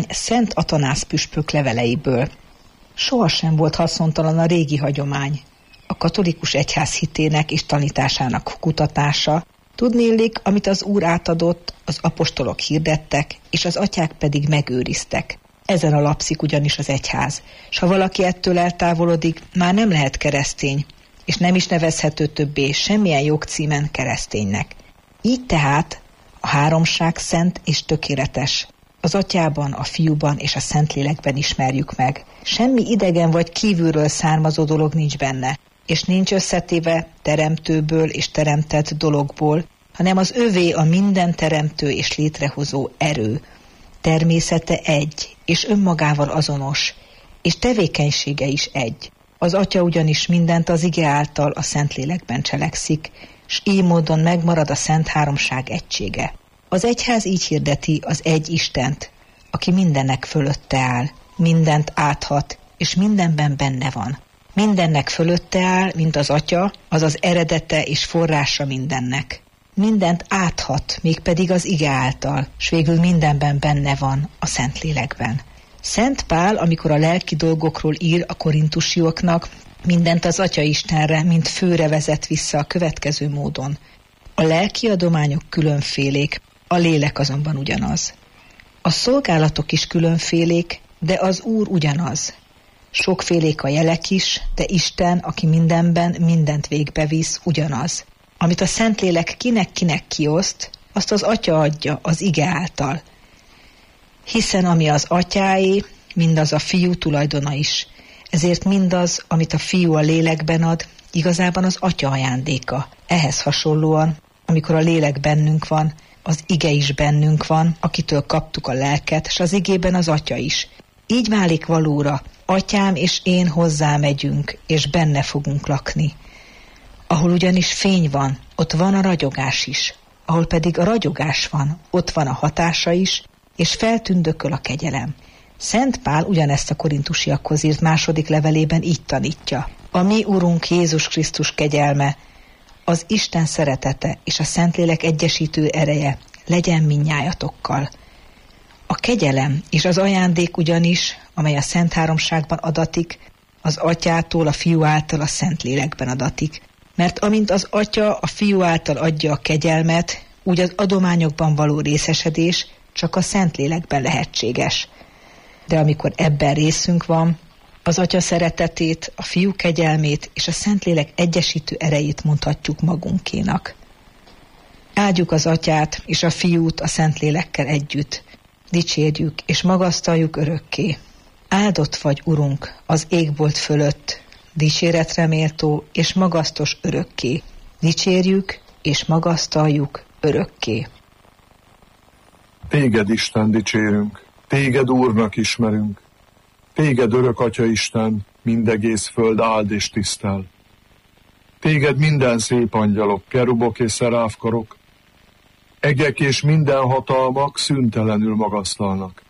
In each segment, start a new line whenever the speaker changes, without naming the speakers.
Szent Atanász püspök leveleiből. Sohasem volt haszontalan a régi hagyomány. A katolikus egyház hitének és tanításának kutatása, tudniillik, amit az Úr átadott, az apostolok hirdettek, és az atyák pedig megőriztek. Ezen alapszik ugyanis az egyház, s ha valaki ettől eltávolodik, már nem lehet keresztény, és nem is nevezhető többé semmilyen jogcímen kereszténynek. Így tehát a háromság szent és tökéletes. Az atyában, a fiúban és a Szentlélekben ismerjük meg. Semmi idegen vagy kívülről származó dolog nincs benne, és nincs összetéve teremtőből és teremtett dologból, hanem az övé a minden teremtő és létrehozó erő. Természete egy, és önmagával azonos, és tevékenysége is egy. Az atya ugyanis mindent az ige által a Szentlélekben cselekszik, s így módon megmarad a Szent Háromság egysége. Az egyház így hirdeti az egy Istent, aki mindennek fölötte áll, mindent áthat, és mindenben benne van. Mindennek fölötte áll, mint az atya, az az eredete és forrása mindennek. Mindent áthat, mégpedig az ige által, s végül mindenben benne van, a Szentlélekben. Szent Pál, amikor a lelki dolgokról ír a korintusiaknak, mindent az Atya Istenre, mint főre vezet vissza a következő módon. A lelki adományok különfélék, a lélek azonban ugyanaz. A szolgálatok is különfélék, de az Úr ugyanaz. Sokfélék a jelek is, de Isten, aki mindenben mindent végbevisz, ugyanaz. Amit a Szentlélek kinek-kinek kioszt, azt az Atya adja az ige által. Hiszen ami az atyáé, mindaz a fiú tulajdona is. Ezért mindaz, amit a fiú a lélekben ad, igazában az atya ajándéka. Ehhez hasonlóan, amikor a lélek bennünk van, az ige is bennünk van, akitől kaptuk a lelket, s az igében az atya is. Így válik valóra, atyám és én hozzá megyünk, és benne fogunk lakni. Ahol ugyanis fény van, ott van a ragyogás is. Ahol pedig a ragyogás van, ott van a hatása is, és feltündököl a kegyelem. Szent Pál ugyanezt a korintusiakhoz írt második levelében így tanítja. A mi Urunk Jézus Krisztus kegyelme, az Isten szeretete és a Szentlélek egyesítő ereje legyen mindnyájatokkal. A kegyelem és az ajándék ugyanis, amely a Szent Háromságban adatik, az Atyától, a Fiú által, a Szentlélekben adatik. Mert amint az Atya a Fiú által adja a kegyelmet, úgy az adományokban való részesedés csak a Szentlélekben lehetséges. De amikor ebben részünk van, az Atya szeretetét, a Fiú kegyelmét és a Szentlélek egyesítő erejét mondhatjuk magunkénak. Áldjuk az Atyát és a Fiút a Szentlélekkel együtt. Dicsérjük és magasztaljuk örökké. Áldott vagy, Urunk, az égbolt fölött, dicséretre méltó és magasztos örökké. Dicsérjük és magasztaljuk örökké.
Téged, Isten, dicsérünk, téged Úrnak ismerünk, téged örök Atya Isten, mindegész föld áld és tisztel. Téged minden szép angyalok, kerubok és szeráfkarok, egek és minden hatalmak szüntelenül magasztalnak.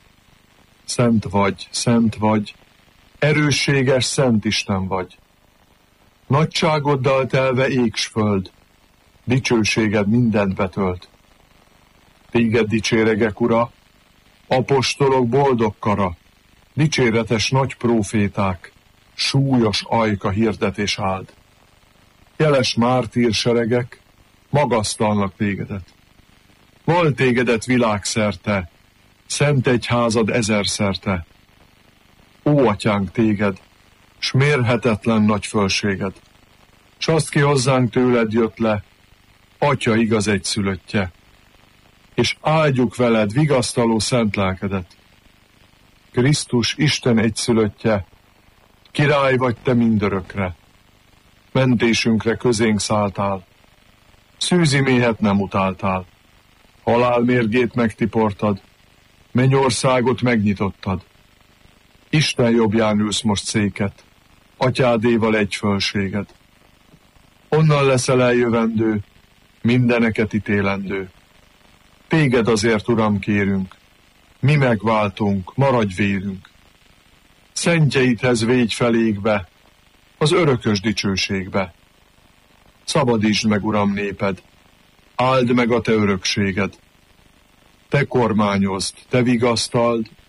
Szent vagy, erősséges Szent Isten vagy. Nagyságoddal telve ég s föld, dicsőséged mindent betölt. Téged dicséregek, Ura, apostolok boldog kara, dicséretes nagy próféták, súlyos ajka hirdetés áld. Jeles mártír seregek magasztalnak tégedet. Val tégedet világszerte, szent egyházad ezerszerte. Ó, Atyánk, téged, s mérhetetlen nagy fölséged, s azt ki hozzánk tőled jött le, Atya igaz egyszülöttje, és áldjuk veled vigasztaló szent lelkedet. Krisztus Isten egyszülöttje, király vagy te mindörökre, mentésünkre közénk szálltál, szűzi méhet nem utáltál, halál mérgét megtiportad, mennyországot megnyitottad. Isten jobbján ülsz most széket, Atyádéval egy fölséged. Onnan leszel eljövendő, mindeneket ítélendő. Téged azért, Uram, kérünk, mi megváltunk, maradj vélünk. Szentjeidhez végy felékbe, az örökös dicsőségbe. Szabadítsd meg, Uram, néped, áld meg a te örökséged. Te kormányozd, te vigasztald,